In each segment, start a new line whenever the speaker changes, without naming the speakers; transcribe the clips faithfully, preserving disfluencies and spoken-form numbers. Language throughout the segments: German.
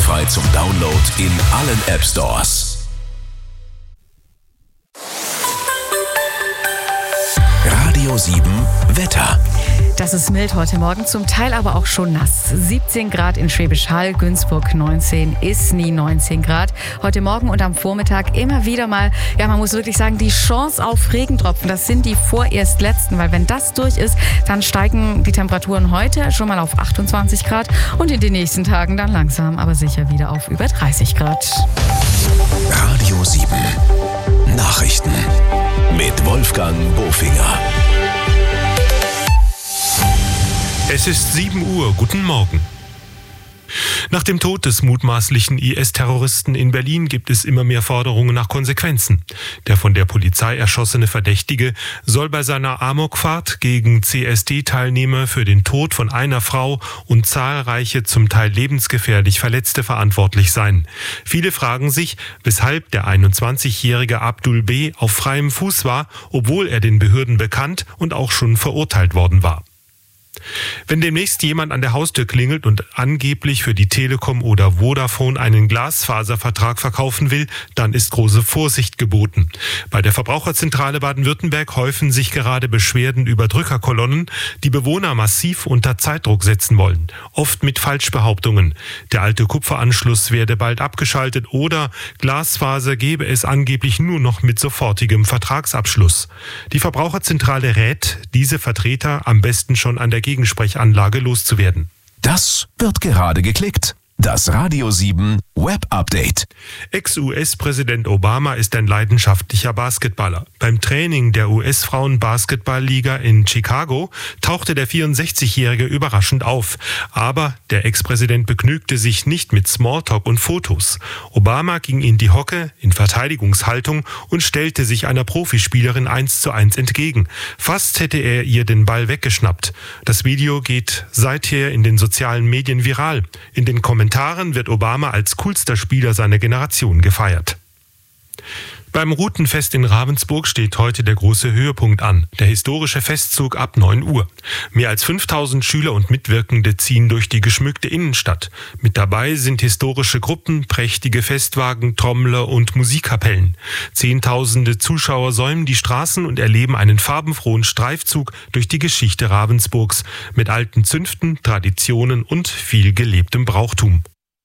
kostenfrei zum Download in allen App Stores. Radio sieben Wetter.
Das ist mild heute Morgen, zum Teil aber auch schon nass. siebzehn Grad in Schwäbisch Hall, Günzburg neunzehn, Isny neunzehn Grad. Heute Morgen und am Vormittag immer wieder mal, ja, man muss wirklich sagen, die Chance auf Regentropfen, das sind die vorerst letzten, weil wenn das durch ist, dann steigen die Temperaturen heute schon mal auf achtundzwanzig Grad und in den nächsten Tagen dann langsam, aber sicher wieder auf über dreißig Grad.
Radio sieben Nachrichten mit Wolfgang Bofinger.
Es ist sieben Uhr. Guten Morgen. Nach dem Tod des mutmaßlichen I S-Terroristen in Berlin gibt es immer mehr Forderungen nach Konsequenzen. Der von der Polizei erschossene Verdächtige soll bei seiner Amokfahrt gegen C S D-Teilnehmer für den Tod von einer Frau und zahlreiche zum Teil lebensgefährlich Verletzte verantwortlich sein. Viele fragen sich, weshalb der einundzwanzigjährige Abdul B. auf freiem Fuß war, obwohl er den Behörden bekannt und auch schon verurteilt worden war. Wenn demnächst jemand an der Haustür klingelt und angeblich für die Telekom oder Vodafone einen Glasfaservertrag verkaufen will, dann ist große Vorsicht geboten. Bei der Verbraucherzentrale Baden-Württemberg häufen sich gerade Beschwerden über Drückerkolonnen, die Bewohner massiv unter Zeitdruck setzen wollen. Oft mit Falschbehauptungen. Der alte Kupferanschluss werde bald abgeschaltet oder Glasfaser gebe es angeblich nur noch mit sofortigem Vertragsabschluss. Die Verbraucherzentrale rät, diese Vertreter am besten schon an der Gegensprechanlage loszuwerden.
Das wird gerade geklickt. Das Radio sieben Web Update.
Ex-U S-Präsident Obama ist ein leidenschaftlicher Basketballer. Beim Training der U S-Frauen-Basketball-Liga in Chicago tauchte der vierundsechzigjährige überraschend auf. Aber der Ex-Präsident begnügte sich nicht mit Smalltalk und Fotos. Obama ging in die Hocke, in Verteidigungshaltung und stellte sich einer Profispielerin eins zu eins entgegen. Fast hätte er ihr den Ball weggeschnappt. Das Video geht seither in den sozialen Medien viral. In den Kommentaren Kommentaren wird Obama als coolster Spieler seiner Generation gefeiert. Beim Routenfest in Ravensburg steht heute der große Höhepunkt an, der historische Festzug ab neun Uhr. Mehr als fünftausend Schüler und Mitwirkende ziehen durch die geschmückte Innenstadt. Mit dabei sind historische Gruppen, prächtige Festwagen, Trommler und Musikkapellen. Zehntausende Zuschauer säumen die Straßen und erleben einen farbenfrohen Streifzug durch die Geschichte Ravensburgs mit alten Zünften, Traditionen und viel gelebtem Brauchtum.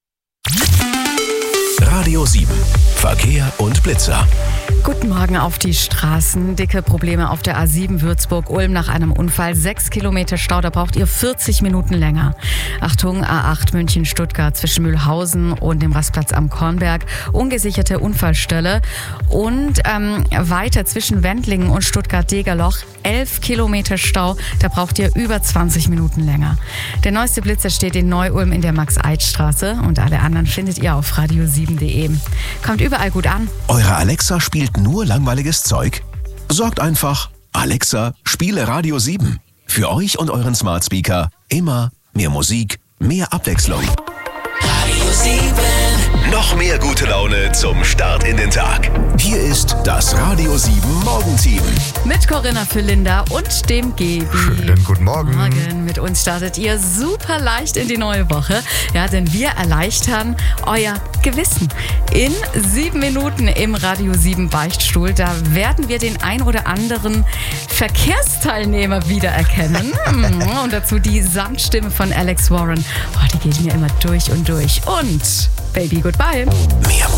Radio sieben Verkehr und Blitzer.
Guten Morgen auf die Straßen. Dicke Probleme auf der A sieben Würzburg-Ulm nach einem Unfall. Sechs Kilometer Stau, da braucht ihr vierzig Minuten länger. Achtung, A acht München-Stuttgart zwischen Mühlhausen und dem Rastplatz am Kornberg. Ungesicherte Unfallstelle. Und ähm, weiter zwischen Wendlingen und Stuttgart-Degerloch. Elf Kilometer Stau, da braucht ihr über zwanzig Minuten länger. Der neueste Blitzer steht in Neu-Ulm in der Max-Eid-Straße und alle anderen findet ihr auf radio sieben punkt de. Kommt überall gut an.
Eure Alexa spielt nur langweiliges Zeug? Sorgt einfach, Alexa, spiele Radio sieben. Für euch und euren Smart Speaker immer mehr Musik, mehr Abwechslung. Radio sieben. Noch mehr gute Laune zum Start in den Tag. Hier ist das Radio sieben Morgenteam.
Mit Corinna Fülllinder und dem Gebi.
Schönen guten Morgen.
Morgen. Mit uns startet ihr super leicht in die neue Woche. Ja, denn wir erleichtern euer Gewissen. In sieben Minuten im Radio sieben Beichtstuhl, da werden wir den ein oder anderen Verkehrsteilnehmer wiedererkennen. Und dazu die Samtstimme von Alex Warren. Oh, die geht mir immer durch und durch. Und Baby Goodbye.
Mehr